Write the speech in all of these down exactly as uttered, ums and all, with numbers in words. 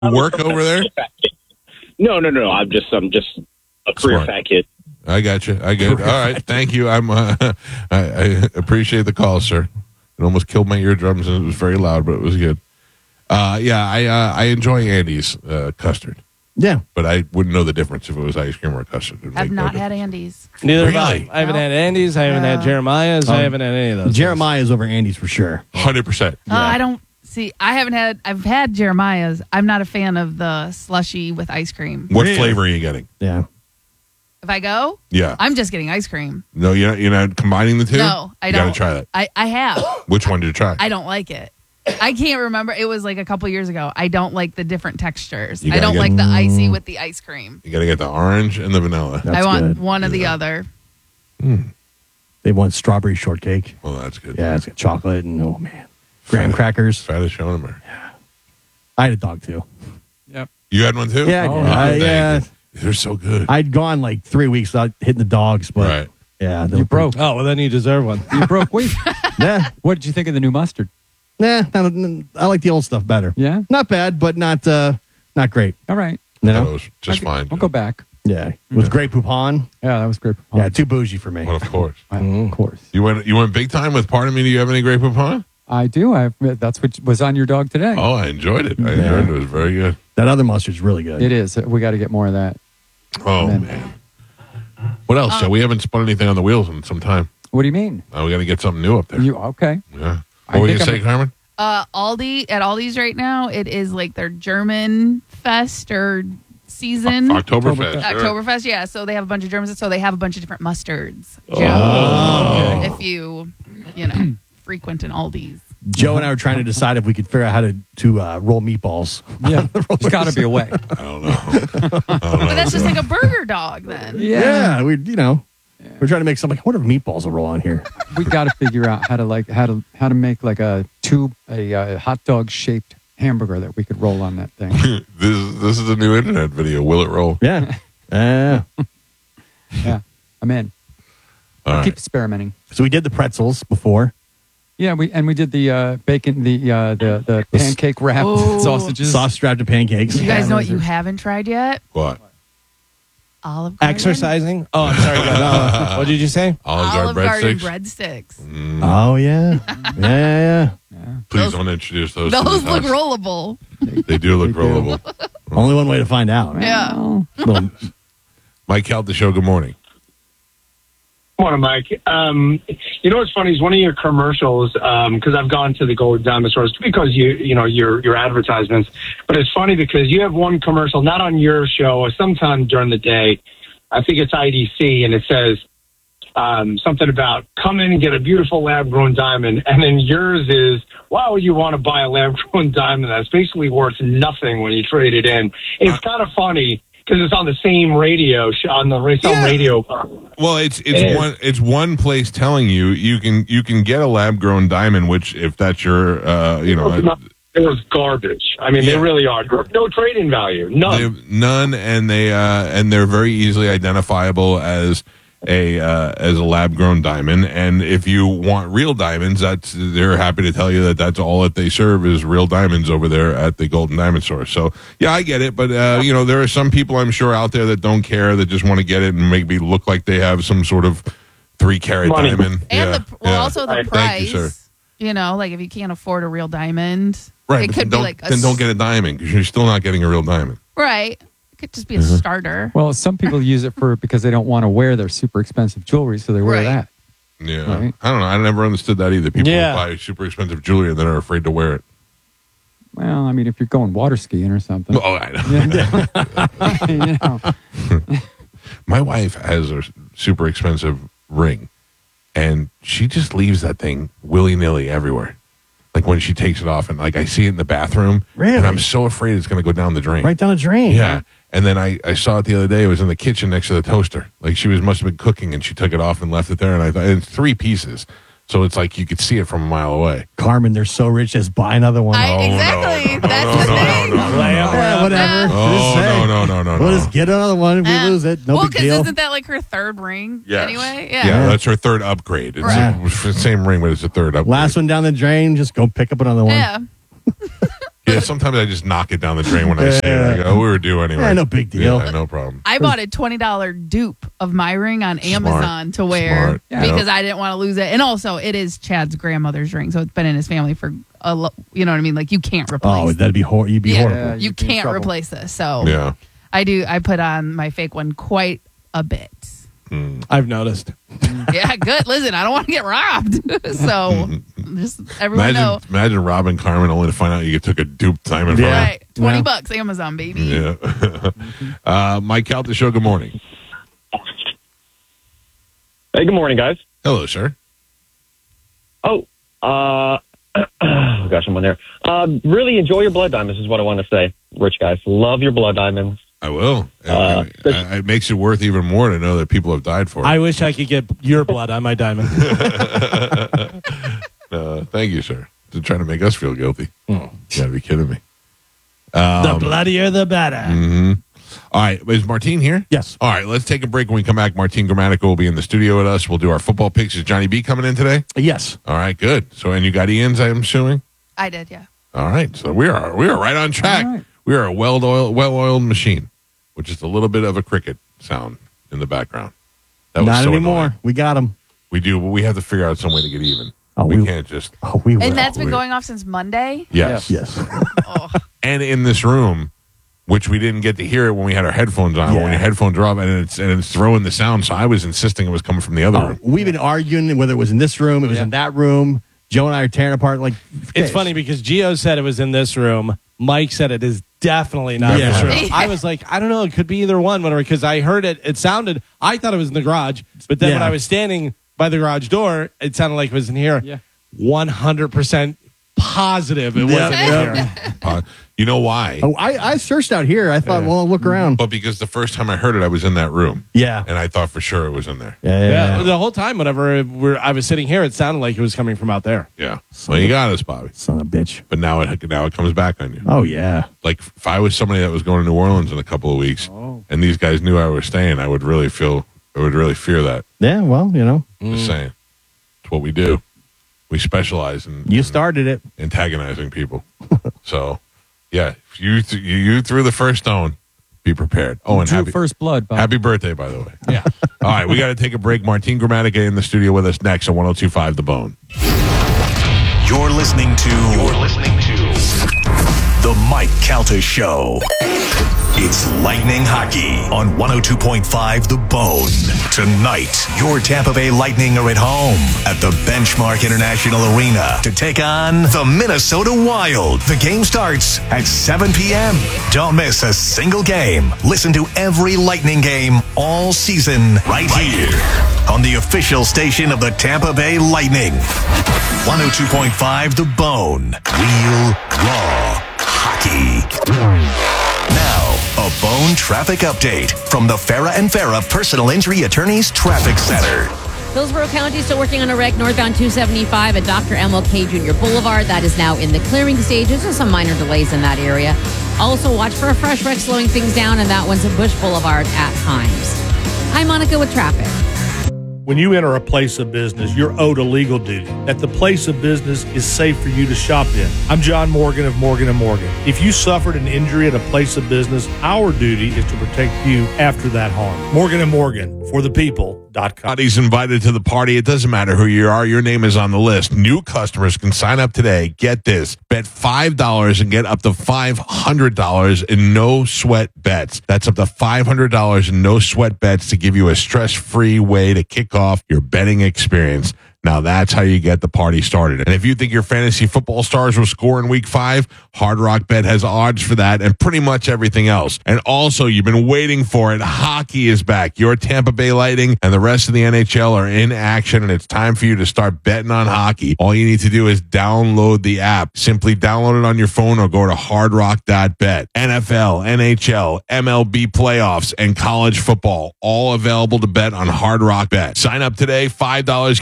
work over there? No, no, no. I'm just, I'm just a career Smart. fat kid. I got you. I get. All right. Thank you. I'm. Uh, I, I appreciate the call, sir. It almost killed my eardrums, and it was very loud, but it was good. Uh, yeah, I uh, I enjoy Andy's uh, custard. Yeah, but I wouldn't know the difference if it was ice cream or custard. I've not had Andy's. Neither really? have I. I haven't No. had Andy's. I haven't No. had Jeremiah's. Um, I haven't had any of those. Jeremiah's over Andy's for sure. Hundred percent. Uh, I don't see. I haven't had. I've had Jeremiah's. I'm not a fan of the slushy with ice cream. What Really? flavor are you getting? Yeah. If I go, Yeah. I'm just getting ice cream. No, you're not, you're not combining the two? No, I you don't. gotta try that. I, I have. Which one did you try? I don't like it. I can't remember. It was like a couple years ago. I don't like the different textures. You I gotta don't get- like the icy with the ice cream. You gotta get the orange and the vanilla. That's I want good. one or the Yeah. other. They want strawberry shortcake. Well, that's good. Yeah, it's got chocolate and oh man, graham crackers. Fattest show in America. I had a dog too. You had one too? Yeah, Oh, I- thank yeah. you. They're so good. I'd gone like three weeks without hitting the dogs, but Right. yeah, they You were broke. Oh, well, then you deserve one. You broke weight. pretty- Yeah, What did you think of the new mustard? nah, not- I like the old stuff better. Yeah? Not bad, but not uh, not great. All right. You That know? was just fine. I'll go back. Yeah, it was great poupon. Yeah, that was great. Yeah, too bougie for me. Well, of course. Of course. You went you went big time with Pardon Me. Do you have any great poupon? I do. I That's what was on your dog today. Oh, I enjoyed it. I Yeah. enjoyed it. It was very good. That other mustard's really good. It is. We got to get more of that. Oh, Man. man. What else? Um, Joe? We haven't spun anything on the wheels in some time. What do you mean? Uh, we got to get something new up there. You okay? yeah. I What were you think say, I'm- Carmen? Uh, Aldi at Aldi's right now. It is like their German fest or season. Oktoberfest. sure. Oktoberfest, yeah. So they have a bunch of Germans. So they have a bunch of different mustards. Oh. Joe, if you, you know, frequent an Aldi's. Joe and I were trying to decide if we could figure out how to to uh, roll meatballs. Yeah. There's got to be a way. I don't know. I don't know. But that's just like a burger dog then. Yeah, we you know we're trying to make something. What if meatballs will roll on here? We got to figure out how to like how to how to make like a tube a uh, hot dog shaped hamburger that we could roll on that thing. this, is, this is a new internet video. Will it roll? Yeah, yeah. Yeah, I'm in. All right. Keep experimenting. So we did the pretzels before. Yeah, we and we did the uh, bacon, the uh, the the The s- pancake wrapped Oh. sausages. Sausage wrapped to pancakes. You guys Yeah, know what those you are- haven't tried yet? What? Olive Garden. Exercising? Oh, I'm sorry. uh, what did you say? Olive, Olive Garden Garden breadsticks? breadsticks. Oh yeah, yeah, yeah. yeah. Please Those- don't introduce those. to Those this look house. rollable. They do look They do. rollable. Only one way to find out. Right? Yeah. Well, Mike Held the show. Good morning. Morning, Mike. Um, you know what's funny is one of your commercials, because I've gone to the Golden Diamond stores because you, you know, your your advertisements. But it's funny because you have one commercial, not on your show, or sometime during the day. I think it's I D C, and it says um, something about come in and get a beautiful lab-grown diamond, and then yours is, why would you want to buy a lab-grown diamond that's basically worth nothing when you trade it in? It's kind of funny. Because it's on the same radio sh- on the ra- same Yeah. radio. Well, it's it's It is. one it's one place telling you you can you can get a lab grown diamond, which if that's your uh, you know. It was garbage. I mean, Yeah. they really are. No trading value. None. They have none, and they uh, and they're very easily identifiable as a uh, as a lab grown diamond. And if you want real diamonds, that's they're happy to tell you that that's all that they serve is real diamonds over there at the Golden Diamond Store. So yeah, I get it, but uh, you know there are some people I'm sure out there that don't care, that just want to get it and make me look like they have some sort of three carat Money. diamond. And yeah, the well, yeah. also the Thank price. Thank you, sir. You know, like if you can't afford a real diamond, Right, it but could then be don't, like a then don't s- get a diamond because you're still not getting a real diamond. right. It could just be a Mm-hmm. starter. Well, some people use it for because they don't want to wear their super expensive jewelry, so they wear Right. that. Yeah, Right. I don't know. I never understood that either. People Yeah. who buy super expensive jewelry and then are afraid to wear it. Well, I mean, if you're going water skiing or something, Oh, I know. you know. My wife has a super expensive ring, and she just leaves that thing willy nilly everywhere. Like when she takes it off, and like I see it in the bathroom, Really? and I'm so afraid it's going to go down the drain. right down the drain. Yeah. And then I, I saw it the other day. It was in the kitchen next to the toaster. Like she was must have been cooking, and she took it off and left it there. And I thought it's three pieces, so it's like you could see it from a mile away. Carmen, they're so rich, just buy another one. I, Oh, no, exactly. no, no, That's no, the no, thing. no, no, no, no, Yeah, no. whatever. Oh Just say. no no no no We'll no. just get another one if we Uh, lose it. No well, big deal. isn't that like her third ring Yes. anyway? Yeah. Yeah. that's her third upgrade. It's Right. the same ring, but it's a third upgrade. Last one down the drain, just go pick up another one. Yeah. Yeah, Yeah, sometimes I just knock it down the drain when I say it. I go, we were due anyway. Yeah, no big deal. Yeah, no problem. I bought a twenty dollars dupe of my ring on Amazon to wear Smart. Yeah. because I didn't want to lose it. And also, it is Chad's grandmother's ring, so it's been in his family for a lo- you know what I mean? Like, you can't replace Oh, that'd be hor- you'd be Yeah. horrible. Yeah, You you'd be in can't trouble. replace this. So Yeah. I do. I put on my fake one quite a bit. I've noticed. Yeah, good. Listen, I don't want to get robbed. So just everyone Imagine, know. imagine robbing Carmen only to find out you took a dupe diamond from her. Yeah. Right. twenty Yeah. bucks Amazon, baby. Yeah. uh, Mike Calta Show, good morning. Hey, good morning, guys. Hello, sir. Oh, uh, oh gosh, I'm on there. Uh, really enjoy your blood diamonds is what I want to say. Rich guys, love your blood diamonds. I will. Uh, Uh, it, it makes it worth even more to know that people have died for it. I wish I could get your blood on my diamond. uh, thank you, sir. To trying to make us feel guilty. Mm. You gotta be kidding me. the Um, bloodier, the better. mhm. All right. Is Martine here? Yes. All right. Let's take a break. When we come back, Martine Grammatical will be in the studio with us. We'll do our football picks. Is Johnny B coming in today? Yes. All right. Good. So, and you got Ian's, I'm assuming? I did, yeah. All right. So we are we are right on track. All right. We are a well oiled well oiled machine, which is a little bit of a cricket sound in the background. That was Not so anymore. annoying. We got him. We do, but we have to figure out some way to get even. Oh, we, we- can't just Oh, we will. And that's been we- going off since Monday. yes. Yes. Oh, And in this room, which we didn't get to hear it when we had our headphones on. Yeah. When your headphones are off, and it's and it's throwing the sound. So I was insisting it was coming from the other Oh, room. we've been arguing whether it was in this room, it was Yeah. in that room. Joe and I are tearing apart like. It's funny because Gio said it was in this room. Mike said it is definitely not Yeah. in this room. Yeah. I was like, I don't know. It could be either one, whatever. Because I heard it. It sounded, I thought it was in the garage. But then when Yeah. I was standing by the garage door, it sounded like it was in here. Yeah. one hundred percent positive it Yeah, wasn't yeah. in here. Uh, you know why? Oh, I, I searched out here. I thought, well, I'll look around. But because the first time I heard it, I was in that room, Yeah. and I thought for sure it was in there. Yeah. Yeah. yeah. The whole time, whenever we're, I was sitting here, it sounded like it was coming from out there. Yeah. Well, you got us, Bobby. Son of a bitch. But now it now it comes back on you. Oh, yeah. Like if I was somebody that was going to New Orleans in a couple of weeks, Oh. and these guys knew I was staying, I would really feel. I would really fear that. Yeah, well, you know, Just saying, it's what we do. We specialize in you started it. antagonizing people. So, yeah, if you th- you you threw the first stone, be prepared. Oh, and Drew happy first blood. Bob. happy birthday, by the way. Yeah. All right, we got to take a break. Martine Grammatica in the studio with us next on one oh two point five The Bone. You're listening to. You're listening to the Mike Calta Show. It's Lightning Hockey on one oh two point five The Bone. Tonight, your Tampa Bay Lightning are at home at the Benchmark International Arena to take on the Minnesota Wild. The game starts at seven p.m. Don't miss a single game. Listen to every Lightning game all season right here on the official station of the Tampa Bay Lightning. one oh two point five The Bone. Real, raw hockey. Now, a Bone traffic update from the Farah and Farah Personal Injury Attorneys Traffic Center. Hillsborough County still working on a wreck northbound two seventy-five at Doctor M L K Junior Boulevard. That is now in the clearing stages. There's some minor delays in that area. Also, watch for a fresh wreck slowing things down, and that one's at Bush Boulevard at Himes. Hi, Monica with traffic. When you enter a place of business, you're owed a legal duty that the place of business is safe for you to shop in. I'm John Morgan of Morgan and Morgan. If you suffered an injury at a place of business, our duty is to protect you after that harm. Morgan and Morgan, for the people dot com. Everybody's invited to the party. It doesn't matter who you are. Your name is on the list. New customers can sign up today. Get this. Bet five dollars and get up to five hundred dollars in no sweat bets. That's up to five hundred dollars in no sweat bets to give you a stress-free way to kick off your betting experience. Now that's how you get the party started. And if you think your fantasy football stars will score in week five, Hard Rock Bet has odds for that and pretty much everything else. And also, you've been waiting for it. Hockey is back. Your Tampa Bay Lightning and the rest of the N H L are in action, and it's time for you to start betting on hockey. All you need to do is download the app. Simply download it on your phone or go to hard rock dot bet. N F L, N H L, M L B playoffs, and college football, all available to bet on Hard Rock Bet. Sign up today. five dollars get you five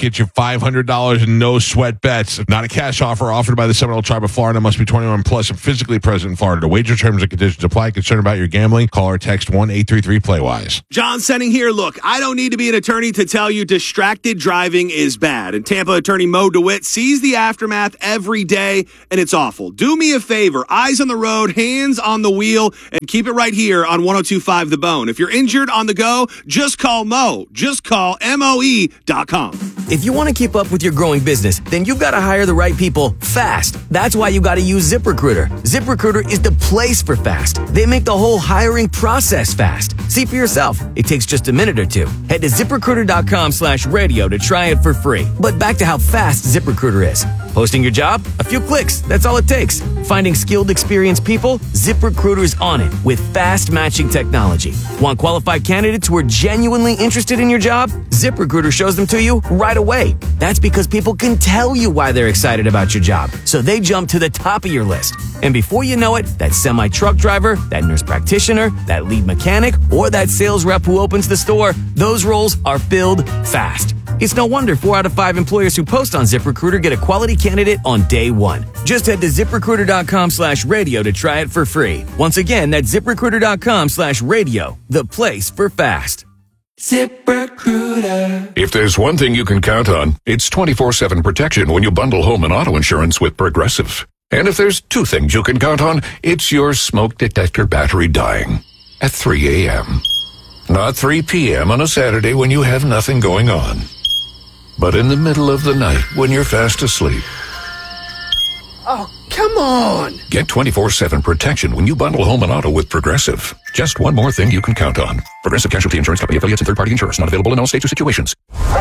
five hundred dollars in no sweat bets. Not a cash offer offered by the Seminole Tribe of Florida. Must be twenty-one plus and physically present in Florida. Wager terms and conditions apply. Concerned about your gambling? Call or text one eight three three play wise. John Senning here. Look, I don't need to be an attorney to tell you distracted driving is bad. And Tampa attorney Mo DeWitt sees the aftermath every day, and it's awful. Do me a favor. Eyes on the road, hands on the wheel, and keep it right here on one oh two point five The Bone. If you're injured on the go, just call Mo. Just call M O E dot com. If you want to keep up with your growing business, then you've got to hire the right people fast. That's why you got to use ZipRecruiter. ZipRecruiter is the place for fast. They make the whole hiring process fast. See for yourself. It takes just a minute or two. Head to ZipRecruiter.com slash radio to try it for free. But back to how fast ZipRecruiter is. Posting your job? A few clicks. That's all it takes. Finding skilled, experienced people? ZipRecruiter's on it with fast matching technology. Want qualified candidates who are genuinely interested in your job? ZipRecruiter shows them to you right away. That's because people can tell you why they're excited about your job. So they jump to the top of your list. And before you know it, that semi-truck driver, that nurse practitioner, that lead mechanic, or that sales rep who opens the store, those roles are filled fast. It's no wonder four out of five employers who post on ZipRecruiter get a quality candidate on day one. Just head to ZipRecruiter.com slash radio to try it for free. Once again, that's ZipRecruiter.com slash radio, the place for fast. ZipRecruiter. If there's one thing you can count on, it's twenty-four seven protection when you bundle home and auto insurance with Progressive. And if there's two things you can count on, it's your smoke detector battery dying at three a.m. Not three p.m. on a Saturday when you have nothing going on, but in the middle of the night when you're fast asleep. Oh, come on! Get twenty-four seven protection when you bundle home and auto with Progressive. Just one more thing you can count on. Progressive Casualty Insurance Company, affiliates, and third-party insurers. Not available in all states or situations.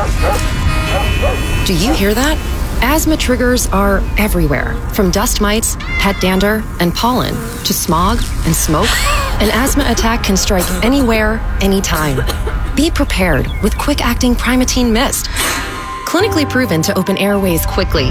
Do you hear that? Asthma triggers are everywhere, from dust mites, pet dander, and pollen, to smog and smoke. An asthma attack can strike anywhere, anytime. Be prepared with quick-acting Primatene Mist. Clinically proven to open airways quickly.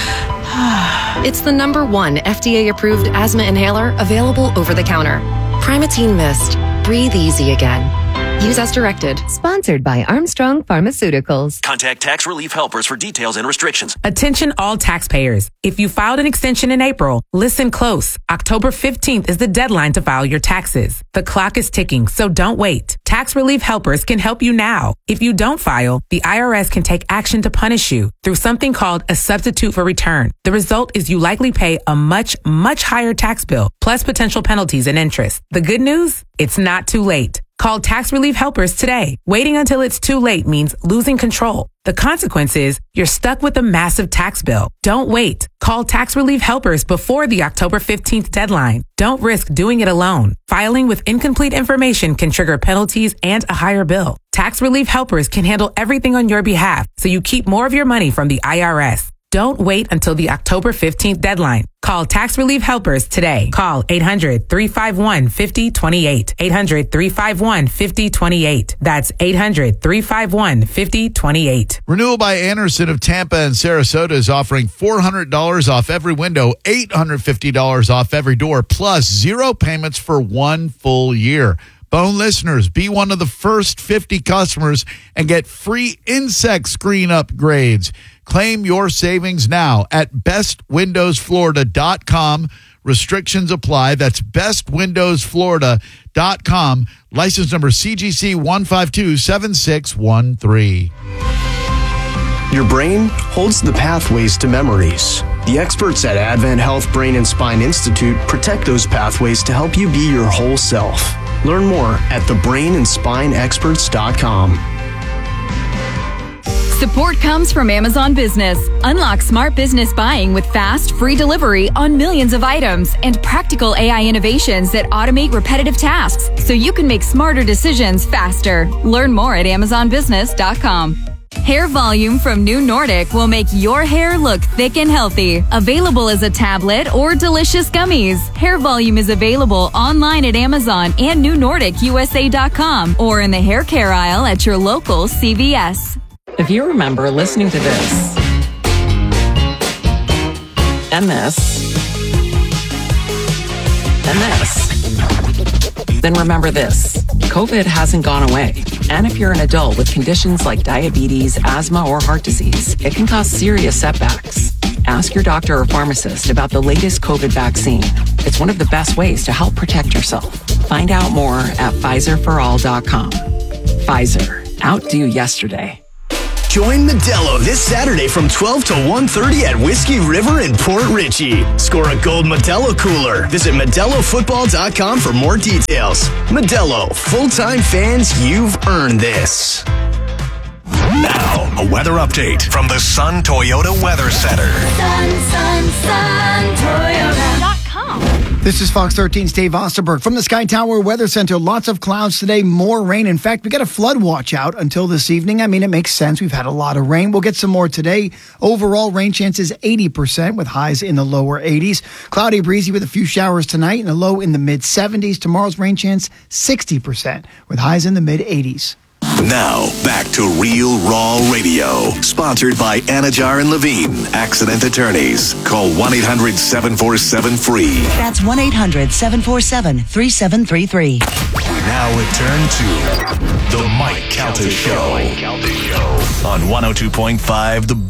It's the number one F D A-approved asthma inhaler available over the counter. Primatene Mist. Breathe easy again. Use as directed. Sponsored by Armstrong Pharmaceuticals. Contact Tax Relief Helpers for details and restrictions. Attention all taxpayers. If you filed an extension in April, listen close. October fifteenth is the deadline to file your taxes. The clock is ticking, so don't wait. Tax Relief Helpers can help you now. If you don't file, the I R S can take action to punish you through something called a substitute for return. The result is you likely pay a much, much higher tax bill, plus potential penalties and interest. The good news? It's not too late. Call Tax Relief Helpers today. Waiting until it's too late means losing control. The consequence is you're stuck with a massive tax bill. Don't wait. Call Tax Relief Helpers before the October fifteenth deadline. Don't risk doing it alone. Filing with incomplete information can trigger penalties and a higher bill. Tax Relief Helpers can handle everything on your behalf, so you keep more of your money from the I R S. Don't wait until the October fifteenth deadline. Call Tax Relief Helpers today. Call eight hundred, three five one, five oh two eight. eight hundred, three five one, five oh two eight. That's eight hundred, three five one, five oh two eight. Renewal by Anderson of Tampa and Sarasota is offering four hundred dollars off every window, eight hundred fifty dollars off every door, plus zero payments for one full year. Bone listeners, be one of the first fifty customers and get free insect screen upgrades. Claim your savings now at best windows florida dot com. Restrictions apply. That's best windows florida dot com. License number C G C one five two seven six one three. Your brain holds the pathways to memories. The experts at Advent Health Brain and Spine Institute protect those pathways to help you be your whole self. Learn more at the brain and spine experts dot com. Support comes from Amazon Business. Unlock smart business buying with fast, free delivery on millions of items and practical A I innovations that automate repetitive tasks so you can make smarter decisions faster. Learn more at amazon business dot com. Hair Volume from New Nordic will make your hair look thick and healthy. Available as a tablet or delicious gummies. Hair Volume is available online at Amazon and new nordic u s a dot com or in the hair care aisle at your local C V S. If you remember listening to this and this and this, then remember this. COVID hasn't gone away. And if you're an adult with conditions like diabetes, asthma, or heart disease, it can cause serious setbacks. Ask your doctor or pharmacist about the latest COVID vaccine. It's one of the best ways to help protect yourself. Find out more at Pfizer for all dot com. Pfizer. Outdo yesterday. Join Modelo this Saturday from twelve to one thirty at Whiskey River in Port Richey. Score a gold Modelo cooler. Visit Modelo Football dot com for more details. Modelo, full-time fans, you've earned this. Now, a weather update from the Sun Toyota Weather Center. Sun, sun, sun, Toyota dot com. This is Fox thirteen's Dave Osterberg from the Sky Tower Weather Center. Lots of clouds today, more rain. In fact, we got a flood watch out until this evening. I mean, it makes sense. We've had a lot of rain. We'll get some more today. Overall rain chances eighty percent with highs in the lower eighties. Cloudy, breezy with a few showers tonight and a low in the mid seventies. Tomorrow's rain chance sixty percent with highs in the mid eighties. Now, back to Real Raw Radio. Sponsored by Anajar and Levine, accident attorneys. Call one eight hundred seven four seven free. That's one eight hundred seven four seven three seven three three. We now return to The Mike Calta Show on one oh two point five The